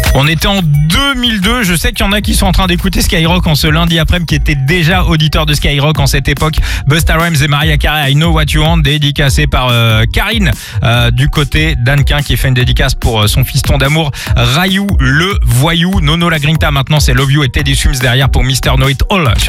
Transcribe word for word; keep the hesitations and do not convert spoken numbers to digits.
On était en deux mille deux, je sais qu'il y en a qui sont en train d'écouter Skyrock en ce lundi après-midi, qui étaient déjà auditeurs de Skyrock en cette époque. Busta Rhymes et Mariah Carey, I Know What You Want, dédicacé par euh, Karine euh, du côté d'Annequin qui fait une dédicace pour euh, son fiston d'amour Rayou le voyou. Nono la Grinta maintenant c'est Love You et Teddy Swims derrière pour Mister Know It All sur